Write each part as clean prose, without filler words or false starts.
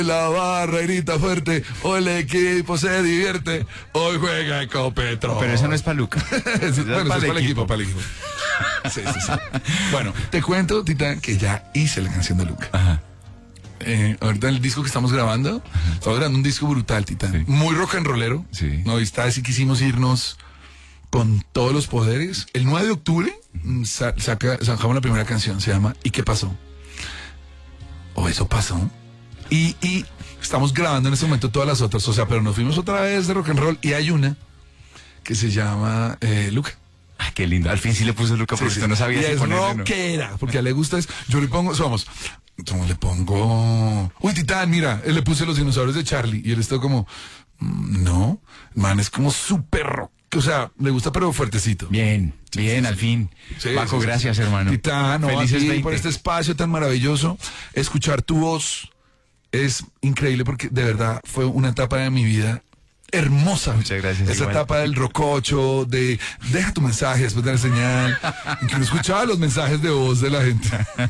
la barra grita fuerte, hoy el equipo se divierte, hoy juega Ecopetrol. Pero esa no es para Luca. Bueno, eso es para el equipo, para el equipo. Sí. Bueno, te cuento, Tita, que ya hice la canción de Luca. Ajá. Ahorita el disco que estamos grabando, estamos grabando un disco brutal, Tita. Sí. Muy rock and rollero. Sí. No, esta vez sí quisimos irnos con todos los poderes. El 9 de octubre sacamos la primera canción, se llama ¿Y qué pasó? O eso pasó. Y estamos grabando en este momento todas las otras, o sea, pero nos fuimos otra vez de rock and roll y hay una que se llama Luca. Ah, qué lindo. Al fin sí le puso Luca porque usted no sabía y si es ponerle o no. rockera, porque a él le gusta eso. Yo le pongo, le pongo... Uy, Titán, mira, él le puse los dinosaurios de Charlie y él está como... No, man, es como súper rock. O sea, le gusta pero fuertecito. Bien, al fin. Sí, Paco, sí. gracias, hermano. Titán, no, felices a ti 20. por este espacio tan maravilloso. Escuchar tu voz es increíble porque de verdad fue una etapa de mi vida hermosa. Muchas gracias. Esa igual. etapa del rococho, de deja tu mensaje después de la señal, que no escuchaba los mensajes de voz de la gente.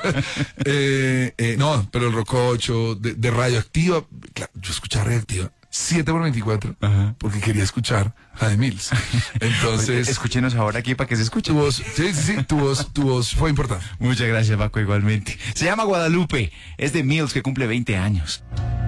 No, pero el rococho, de radioactiva, claro, yo escuchaba radioactiva 7x24, Ajá. porque quería escuchar a The Mills. Entonces, Escúchenos ahora aquí para que se escuche. tu voz, sí, tu voz fue importante. Muchas gracias, Paco, igualmente. Se llama Guadalupe. Es de Mills, que cumple 20 años.